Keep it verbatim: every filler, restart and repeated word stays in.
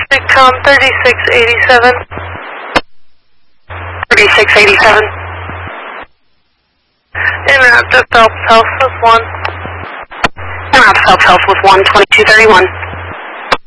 VidCom thirty-six eighty-seven. thirty-six eighty-seven. En route to Phelps Health with one. En route to Phelps Health with one, twenty-two thirty-one.